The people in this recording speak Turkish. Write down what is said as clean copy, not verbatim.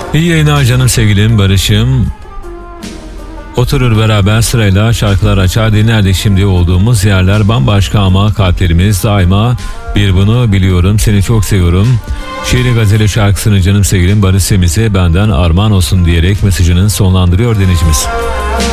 İyi yayınlar canım sevgilim Barış'ım. Oturur beraber sırayla şarkılar açar dinlerdik, şimdi olduğumuz yerler bambaşka ama kalplerimiz daima bir, bunu biliyorum, seni çok seviyorum. Şiiri Gazeli şarkısını canım sevgilim Barış Semiz'e benden armağan olsun diyerek mesajını sonlandırıyor dinleyicimiz.